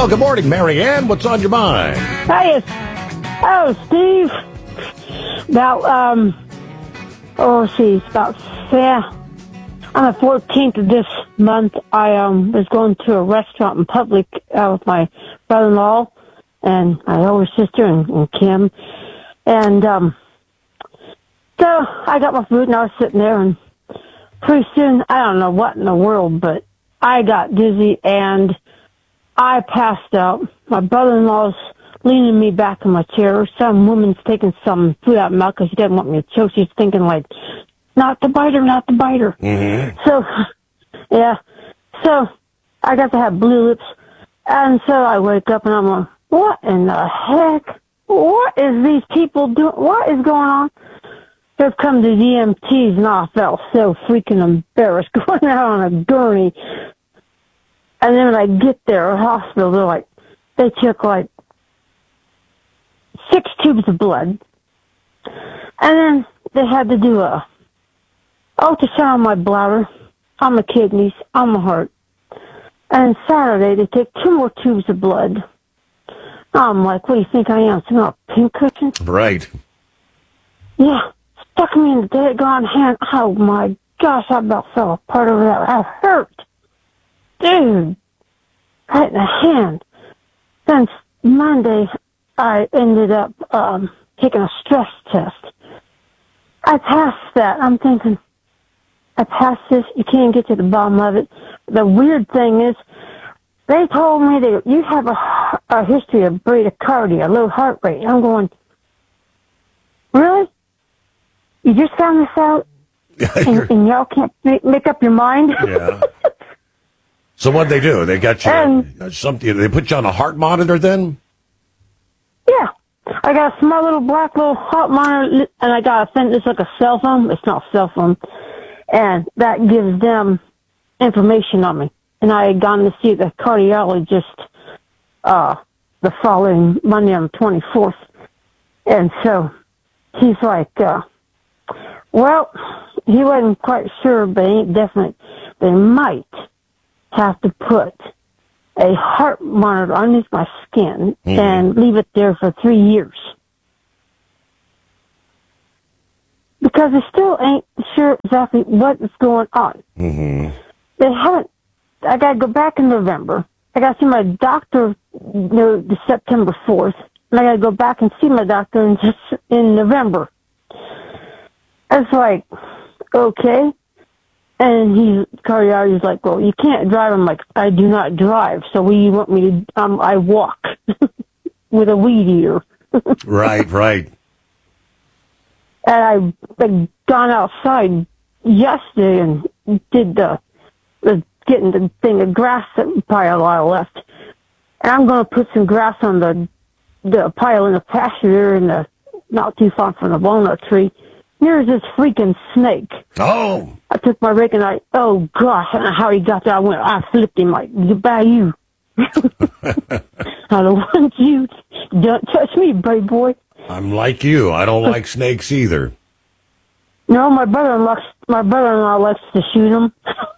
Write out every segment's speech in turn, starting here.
Well, good morning, Mary Ann. What's on your mind? Hey, Steve. About, on the 14th of this month, I was going to a restaurant in public with my brother-in-law and my older sister and Kim. And so I got my food and I was sitting there, and pretty soon, I don't know what in the world, but I got dizzy and I passed out. My brother-in-law's leaning me back in my chair. Some woman's taking some food out of my mouth because she doesn't want me to choke. She's thinking like, not the biter, not the biter. Mm-hmm. So, yeah. So, I got to have blue lips. And so I wake up and I'm like, what in the heck? What is these people doing? What is going on? Here come the EMTs and I felt so freaking embarrassed going out on a gurney. And then when I get there at the hospital, they took like 6 tubes of blood. And then they had to do a ultrasound on my bladder, on my kidneys, on my heart. And Saturday, they take 2 more tubes of blood. I'm like, what do you think I am? Some pincushion? Right. Yeah. Stuck me in the daggone hand. Oh, my gosh, I about fell apart over that. I hurt. Dude. Right in the hand. Then Monday, I ended up taking a stress test. I passed that. I'm thinking, I passed this. You can't get to the bottom of it. The weird thing is, they told me that you have a history of bradycardia, low heart rate. I'm going, really? You just found this out? and y'all can't make up your mind? Yeah. So what'd they do? They got you something. They put you on a heart monitor then? Yeah. I got a small little black little heart monitor, and I got a thing that's like a cell phone. It's not a cell phone. And that gives them information on me. And I had gone to see the cardiologist the following Monday on the 24th. And so he's like, well, he wasn't quite sure, but he ain't definite. They might have to put a heart monitor underneath my skin and leave it there for 3 years. Because they still ain't sure exactly what is going on. Mm-hmm. They haven't. I got to go back in November. I got to see my doctor the September 4th. And I got to go back and see my doctor in November. It's like, okay. And cardiologist's like, well, you can't drive. I'm like, I do not drive. So what do you want me to, I walk with a weed eater. Right. And I've gone outside yesterday and did getting the thing of grass that pile I left. And I'm going to put some grass on the pile in the pasture and not too far from the walnut tree. Here's this freaking snake. Oh. I took my rake and oh gosh, I don't know how he got there. I flipped him like, goodbye you. I don't want you. Don't touch me, buddy boy. I'm like you. I don't like snakes either. No, my brother-in-law likes to shoot them.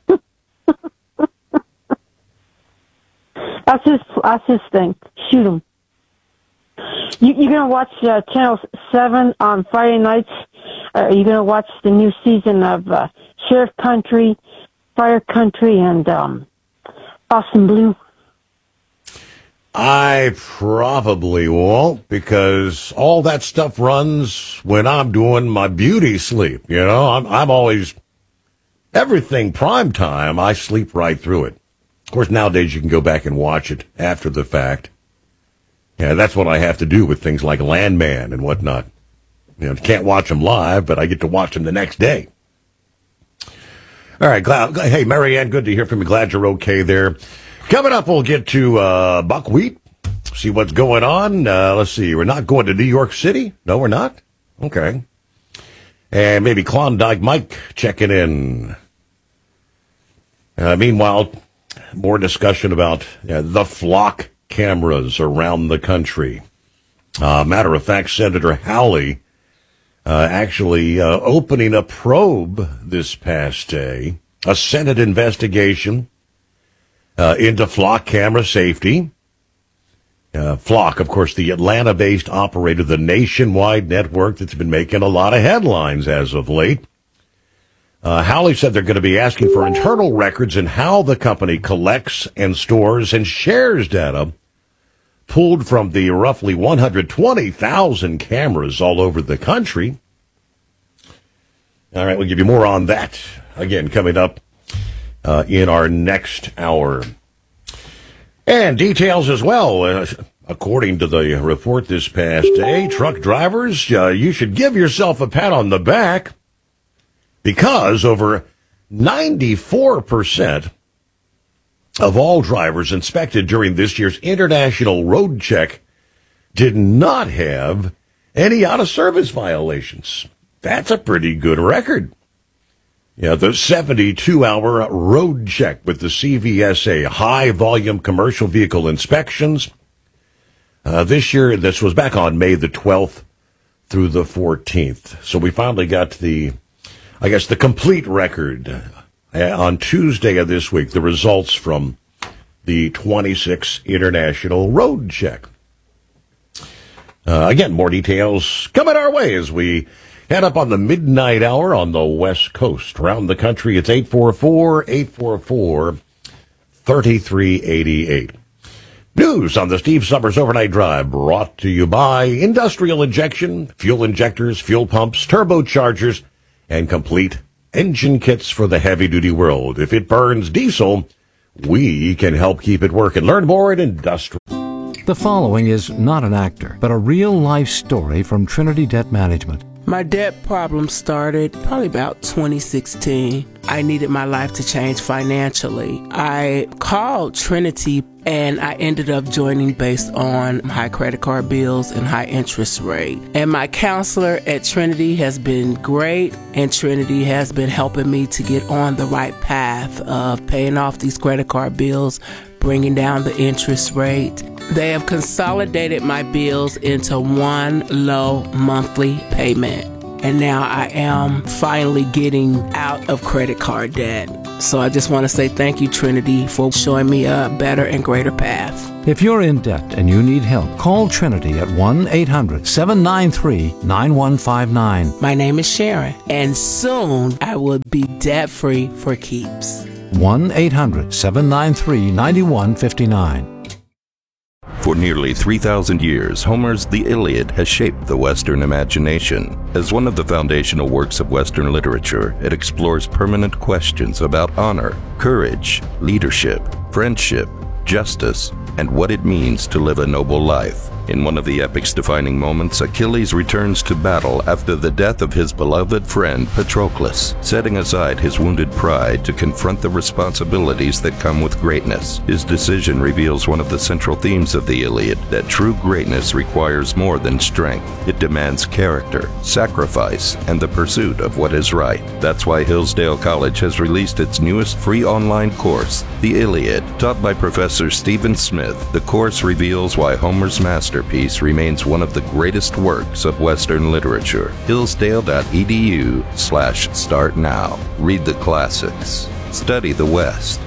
That's his thing. Shoot them. You're gonna watch Channel 7 on Friday nights. You're gonna watch the new season of Sheriff Country, Fire Country, and Boston Blue. I probably won't, because all that stuff runs when I'm doing my beauty sleep. You know, I'm always, everything prime time, I sleep right through it. Of course, nowadays you can go back and watch it after the fact. Yeah, that's what I have to do with things like Landman and whatnot. You know, can't watch them live, but I get to watch them the next day. All right, hey, Mary Ann, good to hear from you. Glad you're okay there. Coming up, we'll get to buckwheat, see what's going on. Let's see, we're not going to New York City? No, we're not? Okay. And maybe Klondike Mike checking in. Meanwhile, more discussion about the flock cameras around the country. Matter of fact, Senator Hawley actually opening a probe this past day, a Senate investigation into flock camera safety. Flock, of course, the Atlanta-based operator, the nationwide network that's been making a lot of headlines as of late. Howley said they're going to be asking for internal records in how the company collects and stores and shares data pulled from the roughly 120,000 cameras all over the country. All right, we'll give you more on that, again, coming up in our next hour. And details as well. According to the report this past day, truck drivers, you should give yourself a pat on the back because over 94% of all drivers inspected during this year's International Road Check did not have any out-of-service violations. That's a pretty good record. Yeah, the 72-hour road check with the CVSA, high-volume commercial vehicle inspections. This year, this was back on May the 12th through the 14th. So we finally got the complete record on Tuesday of this week, the results from the 26th International Road Check. Again, more details coming our way as we head up on the midnight hour on the West Coast. Around the country, it's 844-844-3388. News on the Steve Summers Overnight Drive brought to you by Industrial Injection, fuel injectors, fuel pumps, turbochargers, and complete engine kits for the heavy-duty world. If it burns diesel, we can help keep it working. Learn more at Industrial. The following is not an actor, but a real-life story from Trinity Debt Management. My debt problem started probably about 2016. I needed my life to change financially. I called Trinity and I ended up joining based on high credit card bills and high interest rate. And my counselor at Trinity has been great, and Trinity has been helping me to get on the right path of paying off these credit card bills, bringing down the interest rate. They have consolidated my bills into one low monthly payment. And now I am finally getting out of credit card debt. So I just want to say thank you, Trinity, for showing me a better and greater path. If you're in debt and you need help, call Trinity at 1-800-793-9159. My name is Sharon, and soon I will be debt-free for keeps. 1-800-793-9159. For nearly 3,000 years, Homer's The Iliad has shaped the Western imagination. As one of the foundational works of Western literature, it explores permanent questions about honor, courage, leadership, friendship, justice, and what it means to live a noble life. In one of the epic's defining moments, Achilles returns to battle after the death of his beloved friend Patroclus, setting aside his wounded pride to confront the responsibilities that come with greatness. His decision reveals one of the central themes of the Iliad, that true greatness requires more than strength. It demands character, sacrifice, and the pursuit of what is right. That's why Hillsdale College has released its newest free online course, The Iliad. Taught by Professor Stephen Smith, the course reveals why Homer's masterpiece remains one of the greatest works of Western literature. Hillsdale.edu/start now. Read the classics. Study the West.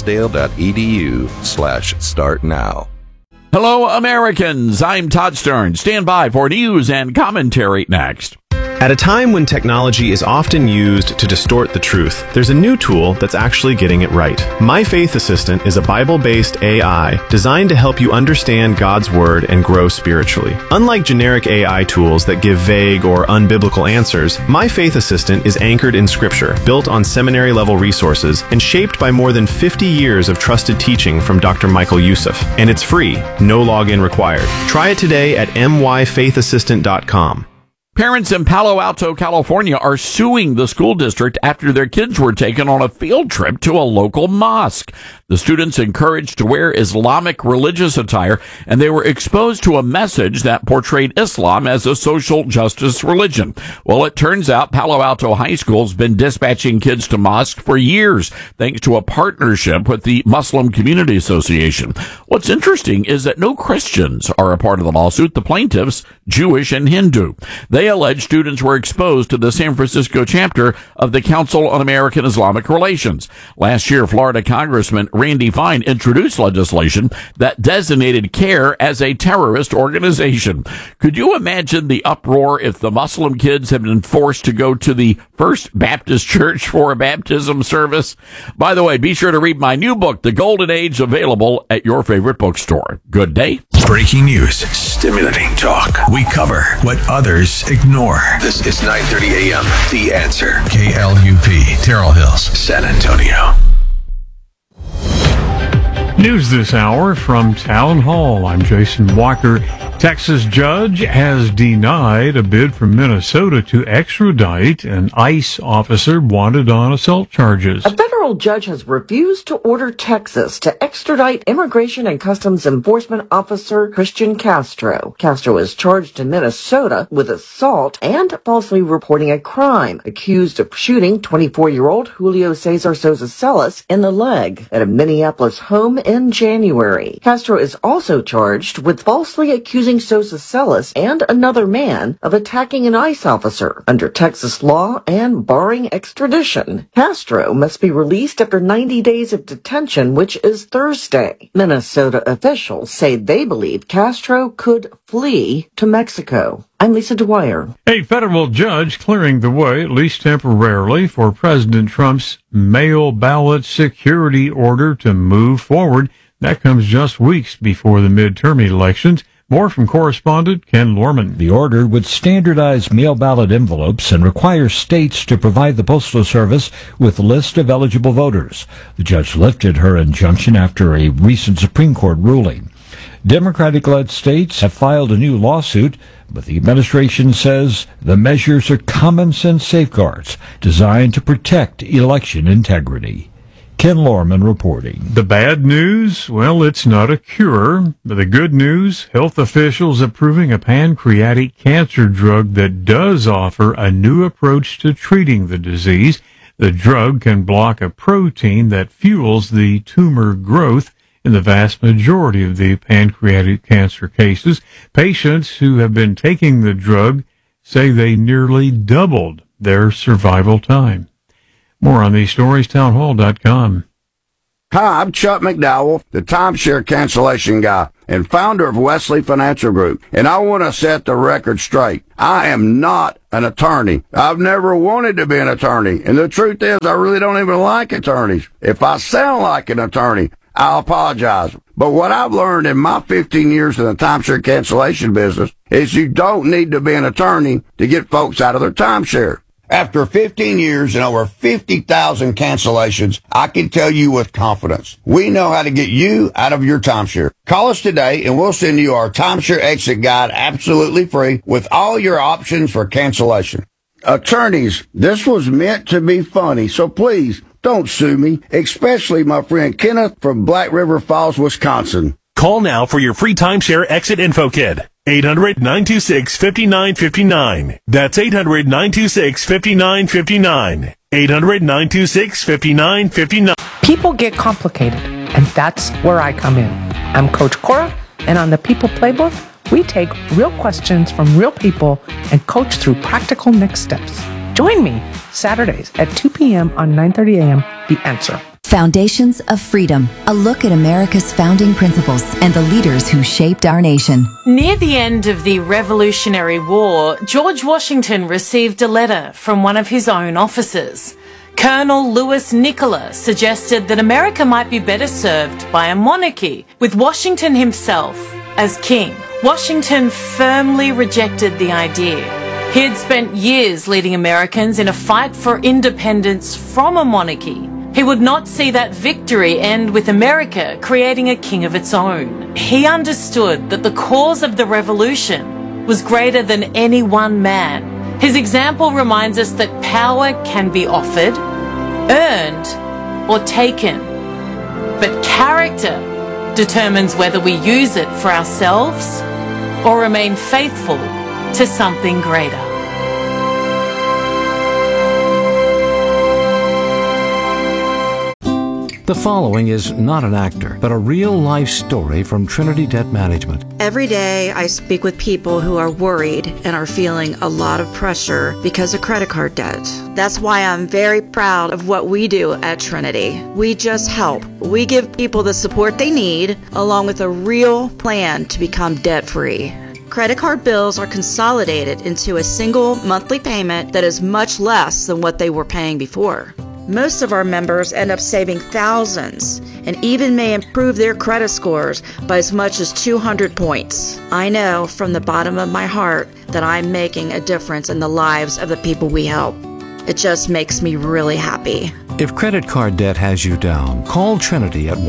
Hillsdale.edu/start now. Hello, Americans. I'm Todd Stern. Stand by for news and commentary next. At a time when technology is often used to distort the truth, there's a new tool that's actually getting it right. My Faith Assistant is a Bible-based AI designed to help you understand God's Word and grow spiritually. Unlike generic AI tools that give vague or unbiblical answers, My Faith Assistant is anchored in Scripture, built on seminary-level resources, and shaped by more than 50 years of trusted teaching from Dr. Michael Youssef. And it's free, no login required. Try it today at myfaithassistant.com. Parents in Palo Alto, California are suing the school district after their kids were taken on a field trip to a local mosque. The students encouraged to wear Islamic religious attire, and they were exposed to a message that portrayed Islam as a social justice religion. Well, it turns out Palo Alto High School's been dispatching kids to mosque for years, thanks to a partnership with the Muslim Community Association. What's interesting is that no Christians are a part of the lawsuit. The plaintiffs, Jewish and Hindu. They allege students were exposed to the San Francisco chapter of the Council on American Islamic Relations. Last year, Florida Congressman Randy Fine introduced legislation that designated CARE as a terrorist organization. Could you imagine the uproar if the Muslim kids had been forced to go to the First Baptist Church for a baptism service? By the way, be sure to read my new book, The Golden Age, available at your favorite bookstore. Good day. Breaking news, stimulating talk. We cover what others ignore. This is 9:30 a.m. The Answer. KLUP, Terrell Hills, San Antonio. News this hour from Town Hall. I'm Jason Walker. Texas judge has denied a bid from Minnesota to extradite an ICE officer wanted on assault charges. A federal judge has refused to order Texas to extradite Immigration and Customs Enforcement Officer Christian Castro. Castro is charged in Minnesota with assault and falsely reporting a crime, accused of shooting 24-year-old Julio Cesar Sosa Celis in the leg at a Minneapolis home in January. Castro is also charged with falsely accusing Sosa Celis and another man of attacking an ICE officer. Under Texas law and barring extradition, Castro must be released after 90 days of detention, which is Thursday. Minnesota officials say they believe Castro could flee to Mexico. I'm Lisa Dwyer. A federal judge clearing the way, at least temporarily, for President Trump's mail ballot security order to move forward. That comes just weeks before the midterm elections. More from correspondent Ken Lorman. The order would standardize mail ballot envelopes and require states to provide the Postal Service with a list of eligible voters. The judge lifted her injunction after a recent Supreme Court ruling. Democratic-led states have filed a new lawsuit, but the administration says the measures are common-sense safeguards designed to protect election integrity. Ken Lorman reporting. The bad news? Well, it's not a cure. But the good news, health officials approving a pancreatic cancer drug that does offer a new approach to treating the disease. The drug can block a protein that fuels the tumor growth in the vast majority of the pancreatic cancer cases. Patients who have been taking the drug say they nearly doubled their survival time. More on these stories, townhall.com. Hi, I'm Chuck McDowell, the timeshare cancellation guy and founder of Wesley Financial Group, and I want to set the record straight. I am not an attorney. I've never wanted to be an attorney, and the truth is I really don't even like attorneys. If I sound like an attorney, I'll apologize. But what I've learned in my 15 years in the timeshare cancellation business is you don't need to be an attorney to get folks out of their timeshare. After 15 years and over 50,000 cancellations, I can tell you with confidence, we know how to get you out of your timeshare. Call us today and we'll send you our timeshare exit guide absolutely free with all your options for cancellation. Attorneys, this was meant to be funny, so please don't sue me, especially my friend Kenneth from Black River Falls, Wisconsin. Call now for your free timeshare exit info kit. 800-926-5959. That's 800-926-5959. 800-926-5959. People get complicated, and that's where I come in. I'm Coach Cora, and on the People Playbook, we take real questions from real people and coach through practical next steps. Join me Saturdays at 2 p.m. on 9:30 a.m. The Answer. Foundations of Freedom, a look at America's founding principles and the leaders who shaped our nation. Near the end of the Revolutionary War, George Washington received a letter from one of his own officers. Colonel Louis Nicola suggested that America might be better served by a monarchy, with Washington himself as king. Washington firmly rejected the idea. He had spent years leading Americans in a fight for independence from a monarchy. He would not see that victory end with America creating a king of its own. He understood that the cause of the revolution was greater than any one man. His example reminds us that power can be offered, earned, or taken. But character determines whether we use it for ourselves or remain faithful to something greater. The following is not an actor, but a real-life story from Trinity Debt Management. Every day I speak with people who are worried and are feeling a lot of pressure because of credit card debt. That's why I'm very proud of what we do at Trinity. We just help. We give people the support they need, along with a real plan to become debt-free. Credit card bills are consolidated into a single monthly payment that is much less than what they were paying before. Most of our members end up saving thousands and even may improve their credit scores by as much as 200 points. I know from the bottom of my heart that I'm making a difference in the lives of the people we help. It just makes me really happy. If credit card debt has you down, call Trinity at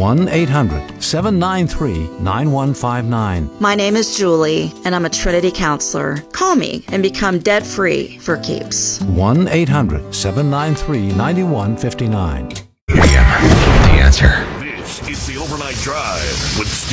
1-800-793-9159. My name is Julie, and I'm a Trinity counselor. Call me and become debt-free for keeps. 1-800-793-9159. The Answer. This is the Overnight Drive with Steve